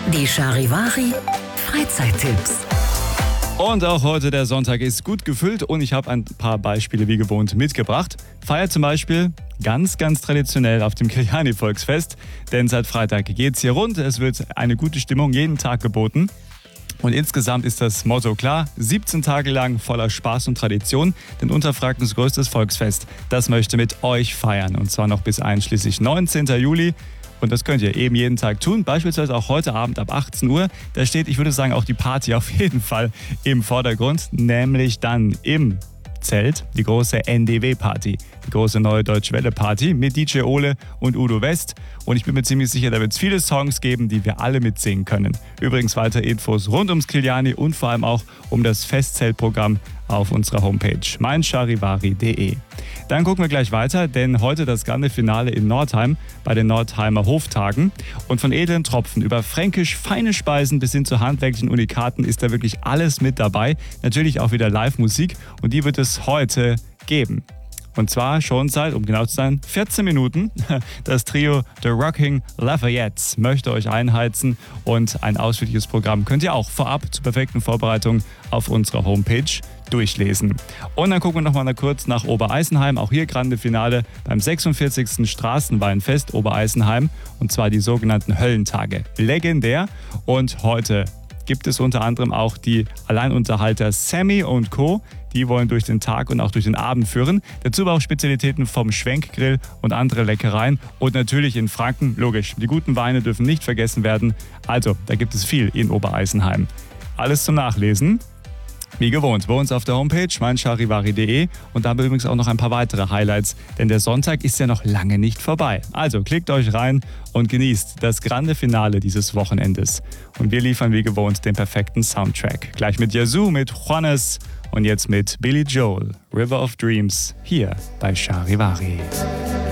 Die Charivari Freizeittipps. Und auch heute der Sonntag ist gut gefüllt und ich habe ein paar Beispiele wie gewohnt mitgebracht. Feiert zum Beispiel ganz traditionell auf dem Kirjani-Volksfest, denn seit Freitag geht's hier rund. Es wird eine gute Stimmung jeden Tag geboten. Und insgesamt ist das Motto klar, 17 Tage lang voller Spaß und Tradition, denn Unterfrankens größtes Volksfest, das möchte mit euch feiern und zwar noch bis einschließlich 19. Juli. Und das könnt ihr eben jeden Tag tun, beispielsweise auch heute Abend ab 18 Uhr. Da steht, ich würde sagen, auch die Party auf jeden Fall im Vordergrund, nämlich dann im Zelt die große NDW-Party, die große Neue Deutsche Welle-Party mit DJ Ole und Udo West. Und ich bin mir ziemlich sicher, da wird es viele Songs geben, die wir alle mitsingen können. Übrigens weitere Infos rund ums Kirjani und vor allem auch um das Festzeltprogramm auf unserer Homepage meincharivari.de. Dann gucken wir gleich weiter, denn heute das grande Finale in Nordheim bei den Nordheimer Hoftagen. Und von edlen Tropfen über fränkisch feine Speisen bis hin zu handwerklichen Unikaten ist da wirklich alles mit dabei. Natürlich auch wieder Live-Musik und die wird es heute geben. Und zwar schon seit, um genau zu sein, 14 Minuten. Das Trio The Rocking Lafayettes möchte euch einheizen und ein ausführliches Programm könnt ihr auch vorab zur perfekten Vorbereitung auf unserer Homepage durchlesen. Und dann gucken wir nochmal kurz nach Obereisenheim. Auch hier grande Finale beim 46. Straßenweinfest Obereisenheim und zwar die sogenannten Höllentage. Legendär. Und heute gibt es unter anderem auch die Alleinunterhalter Sammy und Co. Die wollen durch den Tag und auch durch den Abend führen. Dazu aber auch Spezialitäten vom Schwenkgrill und andere Leckereien. Und natürlich in Franken, logisch, die guten Weine dürfen nicht vergessen werden. Also, da gibt es viel in Obereisenheim. Alles zum Nachlesen. Wie gewohnt, bei uns auf der Homepage meincharivari.de und da haben wir übrigens auch noch ein paar weitere Highlights, denn der Sonntag ist ja noch lange nicht vorbei. Also klickt euch rein und genießt das grande Finale dieses Wochenendes. Und wir liefern wie gewohnt den perfekten Soundtrack. Gleich mit Yazoo, mit Juanes und jetzt mit Billy Joel, River of Dreams, hier bei Charivari.